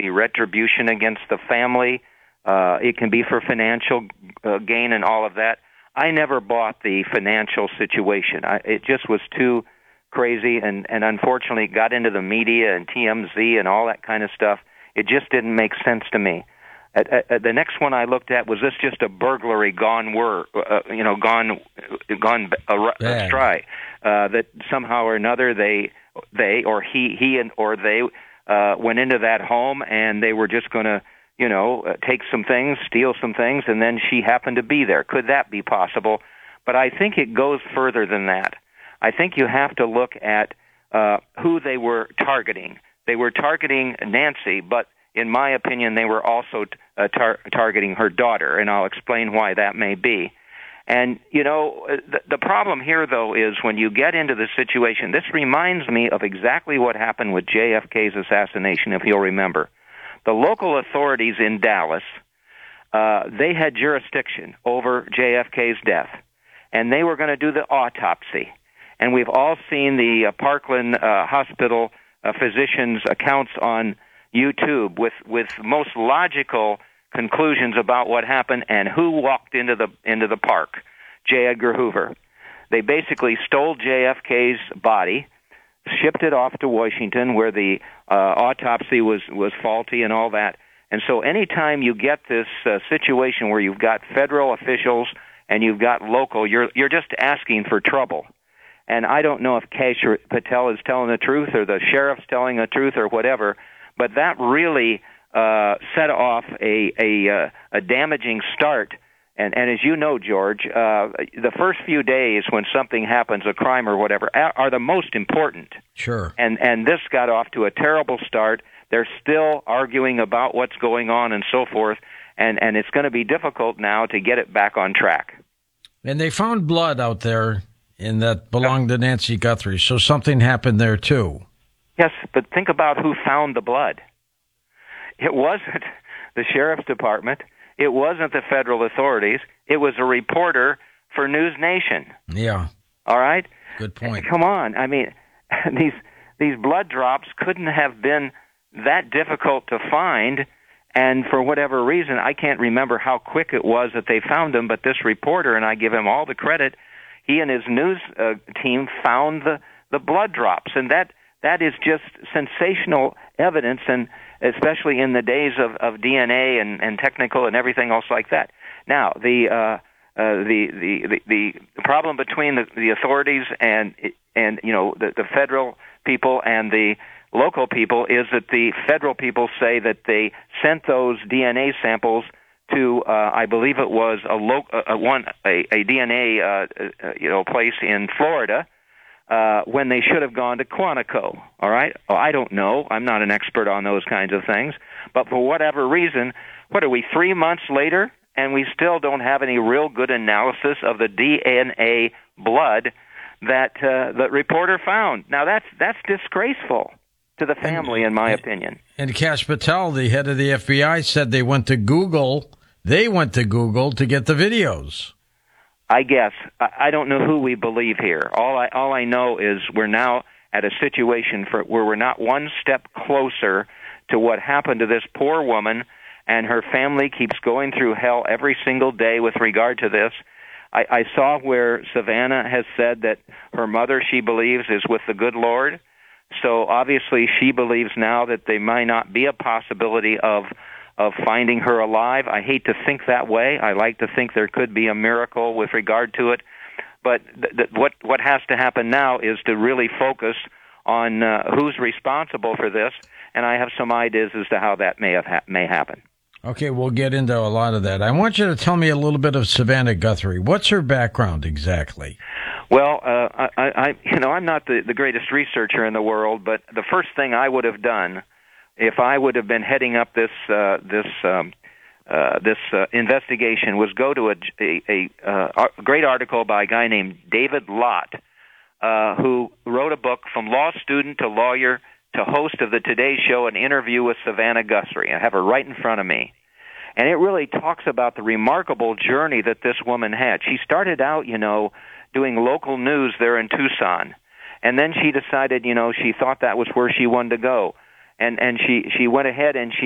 be retribution against the family. It can be for financial gain and all of that. I never bought the financial situation. It just was too crazy, and unfortunately got into the media and TMZ and all that kind of stuff. It just didn't make sense to me. The next one I looked at was this just a burglary gone astray. That somehow or another they went into that home and they were just going to take some things, steal some things, and then she happened to be there. Could that be possible? But I think it goes further than that. I think you have to look at who they were targeting. They were targeting Nancy, but in my opinion, they were also targeting her daughter, and I'll explain why that may be. And, the problem here, though, is when you get into the situation, this reminds me of exactly what happened with JFK's assassination, if you'll remember. The local authorities in Dallas, they had jurisdiction over JFK's death, and they were going to do the autopsy. And we've all seen the Parkland Hospital physicians' accounts on YouTube with most logical conclusions about what happened and who walked into the park. J. Edgar Hoover. They basically stole JFK's body, shipped it off to Washington where the autopsy was faulty and all that. And so anytime you get this situation where you've got federal officials and you've got local, you're just asking for trouble. And I don't know if Kash Patel is telling the truth or the sheriff's telling the truth or whatever, but that really set off a damaging start. And as you know, George, the first few days when something happens, a crime or whatever, are the most important. Sure. And this got off to a terrible start. They're still arguing about what's going on and so forth, and it's going to be difficult now to get it back on track. And they found blood out there that belonged to Nancy Guthrie, so something happened there, too. Yes, but think about who found the blood. It wasn't the sheriff's department. It wasn't the federal authorities. It was a reporter for News Nation. Yeah. All right? Good point. Come on. I mean, these blood drops couldn't have been that difficult to find, and for whatever reason, I can't remember how quick it was that they found them, but this reporter, and I give him all the credit, he and his news team found the blood drops, and that is just sensational evidence, and especially in the days of DNA and technical and everything else like that. Now, the problem between the authorities and the federal people and the local people is that the federal people say that they sent those DNA samples to I believe it was a DNA place in Florida. When they should have gone to Quantico, all right? Oh, I don't know. I'm not an expert on those kinds of things. But for whatever reason, what are we, 3 months later, and we still don't have any real good analysis of the DNA blood that the reporter found. Now, that's disgraceful to the family, in my opinion. And Kash Patel, the head of the FBI, said they went to Google. They went to Google to get the videos. I guess. I don't know who we believe here. All I know is we're now at a situation where we're not one step closer to what happened to this poor woman, and her family keeps going through hell every single day with regard to this. I saw where Savannah has said that her mother, she believes, is with the good Lord. So obviously she believes now that there might not be a possibility of finding her alive. I hate to think that way. I like to think there could be a miracle with regard to it. But what has to happen now is to really focus on who's responsible for this, and I have some ideas as to how that may happen. Okay, we'll get into a lot of that. I want you to tell me a little bit of Savannah Guthrie. What's her background exactly? Well, I'm not the greatest researcher in the world, but the first thing I would have done if I would have been heading up this investigation was go to a great article by a guy named David Lott, who wrote a book, From Law Student to Lawyer to Host of the Today Show, an interview with Savannah Guthrie. I have her right in front of me. And it really talks about the remarkable journey that this woman had. She started out, doing local news there in Tucson. And then she decided, she thought that was where she wanted to go. And she went ahead and she